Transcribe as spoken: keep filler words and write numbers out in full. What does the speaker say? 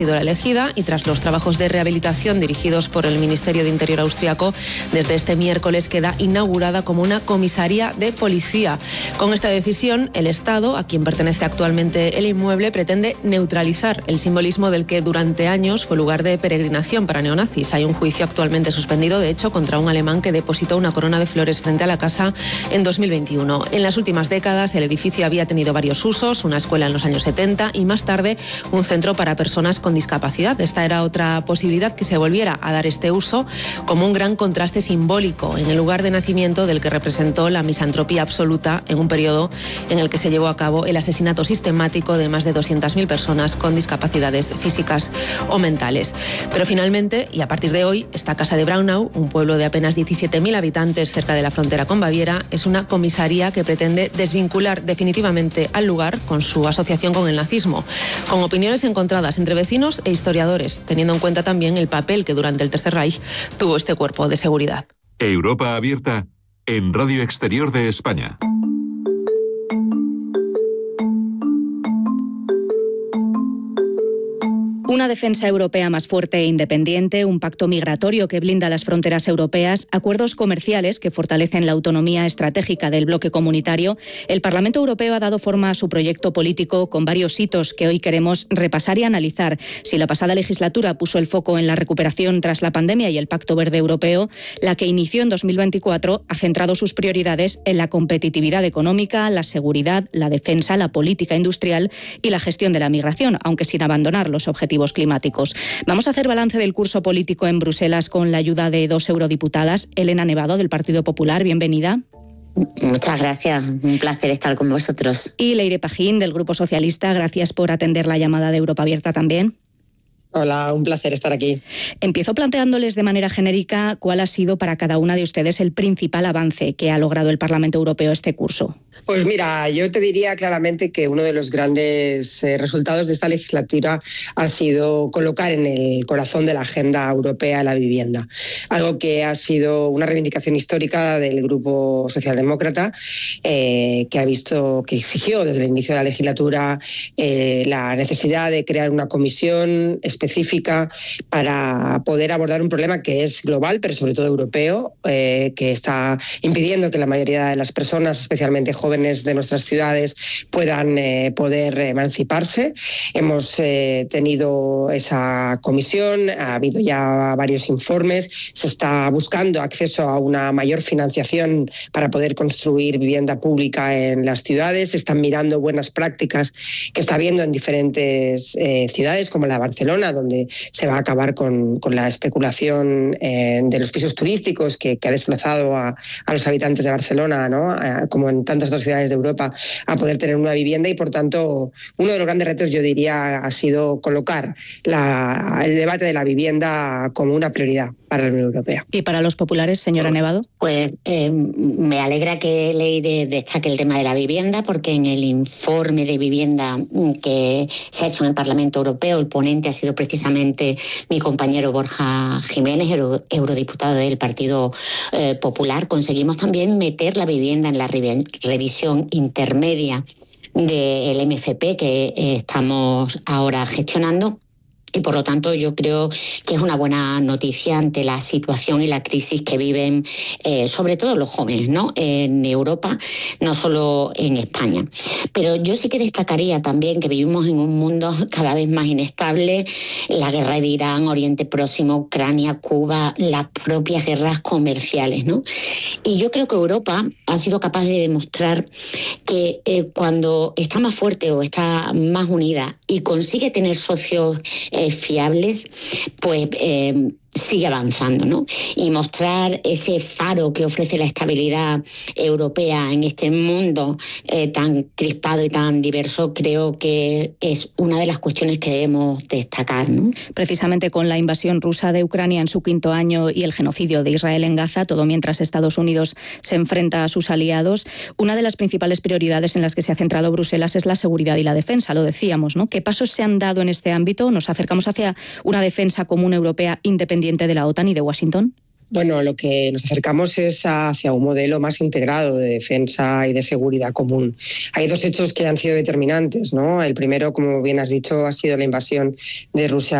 sido la elegida y tras los trabajos de rehabilitación dirigidos por el Ministerio de Interior austriaco, desde este miércoles queda inaugurada como una comisaría de policía. Con esta decisión, el Estado, a quien pertenece actualmente el inmueble, pretende neutralizar el simbolismo del que durante años fue lugar de peregrinación para neonazis. Hay un juicio actualmente suspendido, de hecho, contra un alemán que depositó una corona de flores frente a la casa en dos mil veintiuno. En las últimas décadas, el edificio había tenido varios usos, una escuela en los años setenta y más tarde un centro para personas con discapacidad. Esta era otra posibilidad, que se volviera a dar este uso como un gran contraste simbólico en el lugar de nacimiento del que representó la misantropía absoluta en un periodo en el que se llevó a cabo el asesinato sistemático de más de doscientas mil personas con discapacidades físicas o mentales. Pero finalmente, y a partir de hoy, esta casa de Braunau, un pueblo de apenas diecisiete mil habitantes cerca de la frontera con Baviera, es una comisaría que pretende desvincular definitivamente al lugar con su asociación con el nazismo, con opiniones encontradas entre vecinos e historiadores, teniendo en cuenta también el papel que durante el Tercer Reich tuvo este cuerpo de seguridad. Europa Abierta en Radio Exterior de España. Una defensa europea más fuerte e independiente, un pacto migratorio que blinda las fronteras europeas, acuerdos comerciales que fortalecen la autonomía estratégica del bloque comunitario. El Parlamento Europeo ha dado forma a su proyecto político con varios hitos que hoy queremos repasar y analizar. Si la pasada legislatura puso el foco en la recuperación tras la pandemia y el Pacto Verde Europeo, la que inició en dos mil veinticuatro ha centrado sus prioridades en la competitividad económica, la seguridad, la defensa, la política industrial y la gestión de la migración, aunque sin abandonar los objetivos climáticos. Vamos a hacer balance del curso político en Bruselas con la ayuda de dos eurodiputadas. Elena Nevado, del Partido Popular, bienvenida. Muchas gracias, un placer estar con vosotros. Y Leire Pajín, del Grupo Socialista, gracias por atender la llamada de Europa Abierta también. Hola, un placer estar aquí. Empiezo planteándoles de manera genérica cuál ha sido para cada una de ustedes el principal avance que ha logrado el Parlamento Europeo este curso. Pues mira, yo te diría claramente que uno de los grandes eh, resultados de esta legislatura ha sido colocar en el corazón de la agenda europea la vivienda, algo que ha sido una reivindicación histórica del Grupo Socialdemócrata, eh, que ha visto, que exigió desde el inicio de la legislatura eh, la necesidad de crear una comisión específica para poder abordar un problema que es global, pero sobre todo europeo, eh, que está impidiendo que la mayoría de las personas, especialmente jóvenes de nuestras ciudades, puedan eh, poder emanciparse. Hemos eh, tenido esa comisión, ha habido ya varios informes, se está buscando acceso a una mayor financiación para poder construir vivienda pública en las ciudades, se están mirando buenas prácticas que está habiendo en diferentes eh, ciudades como la de Barcelona, donde se va a acabar con, con la especulación eh, de los pisos turísticos que, que ha desplazado a, a los habitantes de Barcelona, ¿no? A, como en tantas otras ciudades de Europa, a poder tener una vivienda, y por tanto uno de los grandes retos, yo diría, ha sido colocar la, el debate de la vivienda como una prioridad para la Unión Europea. ¿Y para los populares, señora Nevado? Pues eh, me alegra que Leire destaque el tema de la vivienda, porque en el informe de vivienda que se ha hecho en el Parlamento Europeo, el ponente ha sido precisamente mi compañero Borja Jiménez, euro, eurodiputado del Partido eh, Popular. Conseguimos también meter la vivienda en la revisión intermedia del M F P que eh, estamos ahora gestionando. Y por lo tanto yo creo que es una buena noticia ante la situación y la crisis que viven eh, sobre todo los jóvenes, ¿no? En Europa, no solo en España. Pero yo sí que destacaría también que vivimos en un mundo cada vez más inestable, la guerra de Irán, Oriente Próximo, Ucrania, Cuba, las propias guerras comerciales, ¿no? Y yo creo que Europa ha sido capaz de demostrar que eh, cuando está más fuerte o está más unida y consigue tener socios eh, fiables, pues eh, sigue avanzando, ¿no? Y mostrar ese faro que ofrece la estabilidad europea en este mundo eh, tan crispado y tan diverso, creo que es una de las cuestiones que debemos destacar, ¿no? Precisamente con la invasión rusa de Ucrania en su quinto año y el genocidio de Israel en Gaza, todo mientras Estados Unidos se enfrenta a sus aliados, una de las principales prioridades en las que se ha centrado Bruselas es la seguridad y la defensa, lo decíamos, ¿no? ¿Qué pasos se han dado en este ámbito? ¿Nos acercamos hacia una defensa común europea independiente de la OTAN y de Washington? Bueno, lo que nos acercamos es hacia un modelo más integrado de defensa y de seguridad común. Hay dos hechos que han sido determinantes, ¿no? El primero, como bien has dicho, ha sido la invasión de Rusia